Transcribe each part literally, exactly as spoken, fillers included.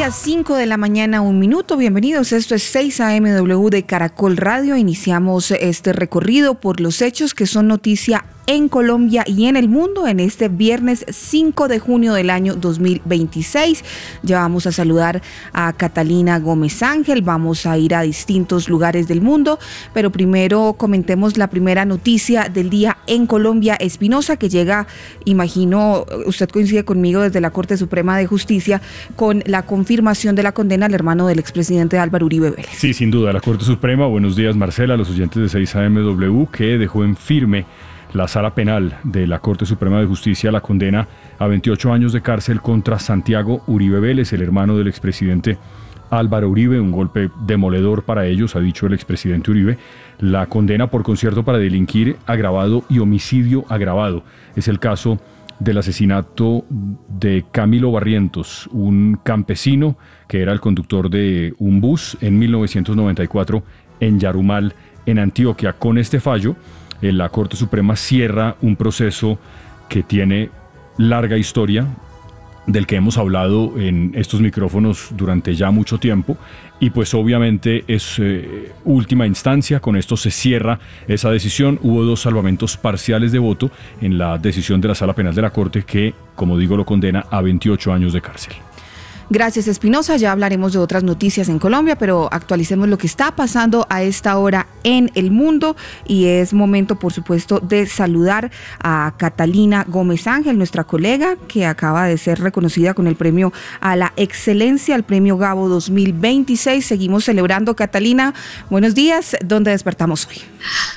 día, cinco de la mañana, un minuto. Bienvenidos, esto es seis A M W de Caracol Radio. Iniciamos este recorrido por los hechos que son noticia en Colombia y en el mundo en este viernes cinco de junio del año dos mil veintiséis. Ya vamos a saludar a Catalina Gómez Ángel, vamos a ir a distintos lugares del mundo, pero primero comentemos la primera noticia del día en Colombia. Espinosa, que llega, imagino, usted coincide conmigo, desde la Corte Suprema de Justicia con la confirmación de la condena al hermano del expresidente Álvaro Uribe Vélez. Sí, sin duda, la Corte Suprema. Buenos días, Marcela, a los oyentes de seis A M W, que dejó en firme la Sala Penal de la Corte Suprema de Justicia la condena a veintiocho años de cárcel contra Santiago Uribe Vélez, el hermano del expresidente Álvaro Uribe. Un golpe demoledor para ellos, ha dicho el expresidente Uribe. La condena por concierto para delinquir agravado y homicidio agravado. Es el caso del asesinato de Camilo Barrientos, un campesino que era el conductor de un bus en mil novecientos noventa y cuatro en Yarumal, en Antioquia. Con este fallo, la Corte Suprema cierra un proceso que tiene larga historia, del que hemos hablado en estos micrófonos durante ya mucho tiempo, y pues obviamente es eh, última instancia. Con esto se cierra esa decisión. Hubo dos salvamentos parciales de voto en la decisión de la Sala Penal de la Corte, que, como digo, lo condena a veintiocho años de cárcel. Gracias, Espinosa. Ya hablaremos de otras noticias en Colombia, pero actualicemos lo que está pasando a esta hora en el mundo, y es momento, por supuesto, de saludar a Catalina Gómez Ángel, nuestra colega, que acaba de ser reconocida con el premio a la excelencia, el premio Gabo dos mil veintiséis. Seguimos celebrando. Catalina, buenos días. ¿Dónde despertamos hoy?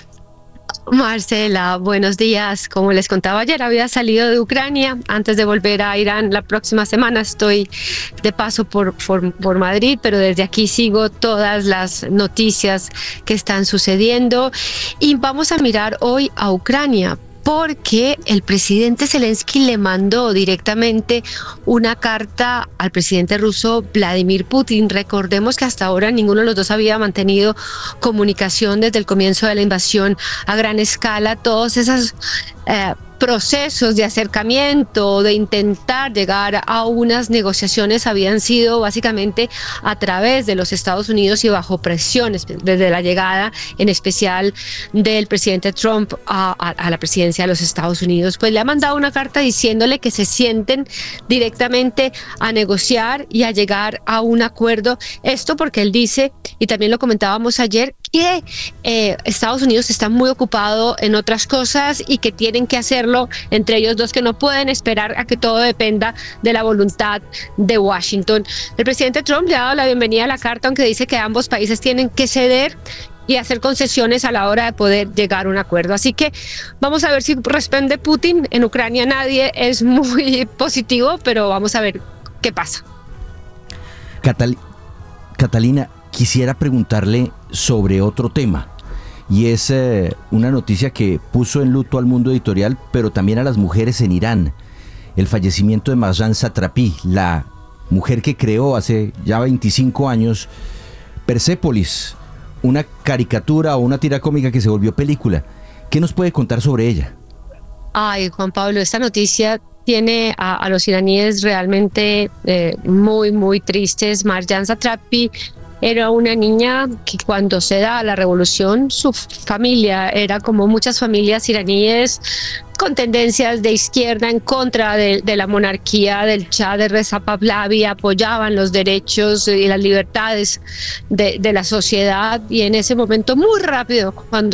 Marcela, buenos días. Como les contaba ayer, había salido de Ucrania antes de volver a Irán la próxima semana. Estoy de paso por, por, por Madrid, pero desde aquí sigo todas las noticias que están sucediendo. Y vamos a mirar hoy a Ucrania, porque el presidente Zelensky le mandó directamente una carta al presidente ruso Vladimir Putin. Recordemos que hasta ahora ninguno de los dos había mantenido comunicación desde el comienzo de la invasión a gran escala. Todos esos eh, procesos de acercamiento, de intentar llegar a unas negociaciones, habían sido básicamente a través de los Estados Unidos y bajo presiones desde la llegada, en especial del presidente Trump a, a, a la presidencia de los Estados Unidos. Pues le ha mandado una carta diciéndole que se sienten directamente a negociar y a llegar a un acuerdo. Esto porque él dice, y también lo comentábamos ayer, que eh, Estados Unidos está muy ocupado en otras cosas y que tienen que hacerlo entre ellos dos, que no pueden esperar a que todo dependa de la voluntad de Washington. El presidente Trump le ha dado la bienvenida a la carta, aunque dice que ambos países tienen que ceder y hacer concesiones a la hora de poder llegar a un acuerdo. Así que vamos a ver si responde Putin. En Ucrania nadie es muy positivo, pero vamos a ver qué pasa. Catal- Catalina, quisiera preguntarle sobre otro tema. Y es eh, una noticia que puso en luto al mundo editorial, pero también a las mujeres en Irán. El fallecimiento de Marjan Satrapi, la mujer que creó hace ya veinticinco años Persépolis, una caricatura o una tira cómica que se volvió película. ¿Qué nos puede contar sobre ella? Ay, Juan Pablo, esta noticia tiene a, a los iraníes realmente eh, muy, muy tristes. Marjan Satrapi era una niña que, cuando se da la revolución, su familia era como muchas familias iraníes con tendencias de izquierda, en contra de, de la monarquía del Shah de Reza Pahlavi, apoyaban los derechos y las libertades de, de la sociedad, y en ese momento muy rápido, cuando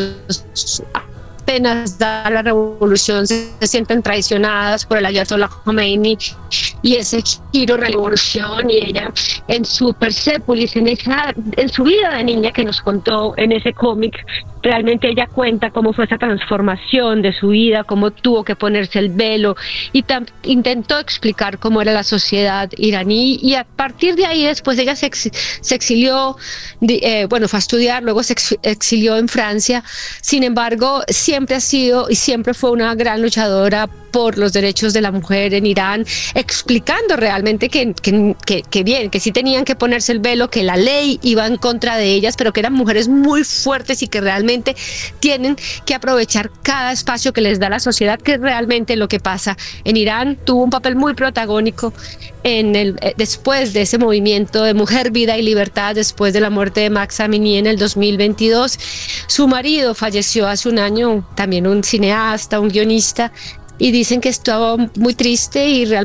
apenas da la revolución, se, se sienten traicionadas por el Ayatollah Khomeini y ese giro revolución, y ella en su Persépolis, en, esa, en su vida de niña que nos contó en ese cómic, realmente ella cuenta cómo fue esa transformación de su vida, cómo tuvo que ponerse el velo, y tam- intentó explicar cómo era la sociedad iraní, y a partir de ahí después ella se, ex- se exilió, eh, bueno, fue a estudiar, luego se ex- exilió en Francia. Sin embargo, siempre ha sido y siempre fue una gran luchadora por los derechos de la mujer en Irán, explicando realmente que, que, que, que bien, que sí tenían que ponerse el velo, que la ley iba en contra de ellas, pero que eran mujeres muy fuertes y que realmente realmente tienen que aprovechar cada espacio que les da la sociedad, que es realmente lo que pasa en Irán. Tuvo un papel muy protagónico en el, después de ese movimiento de Mujer, Vida y Libertad, después de la muerte de Mahsa Amini en el dos mil veintidós. Su marido falleció hace un año, también un cineasta, un guionista, y dicen que estaba muy triste y realmente